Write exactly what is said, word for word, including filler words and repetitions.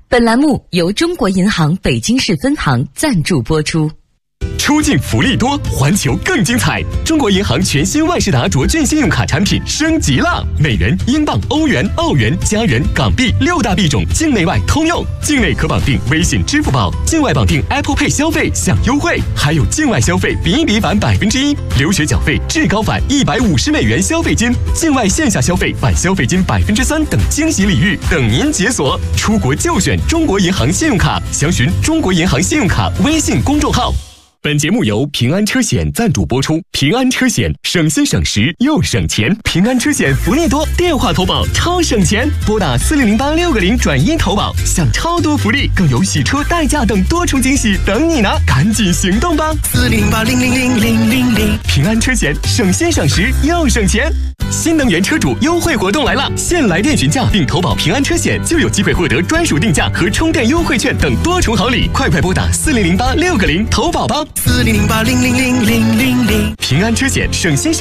本栏目由中国银行北京市分行赞助播出。 出境福利多，环球更精彩！中国银行全新万事达卓券信用卡产品升级了，美元、英镑、欧元、澳元、加元、港币六大币种境内外通用，境内可绑定微信、支付宝，境外绑定 Apple Pay 消费享优惠，还有境外消费比一比返百分之一，留学缴费至高返一百五十美元消费金，境外线下消费返消费金百分之三等惊喜礼遇等您解锁。出国就选中国银行信用卡，详询中国银行信用卡微信公众号。本节目由平安车险赞助播出。平安车险，省心省时又省钱。平安车险福利多，电话投保超省钱，拨打四零零八六个零转一投保，享超多福利，更有洗车、代驾等多重惊喜等你拿，赶紧行动吧！ 四零八零零零零零零。 平安车险，省心省时又省钱。新能源车主优惠活动来了，现来电询价并投保平安车险，就有机会获得专属定价和充电优惠券等多重好礼，快快拨打四零零八六个零投保吧！ 四零零八零零零零零零。 平安车险，省心省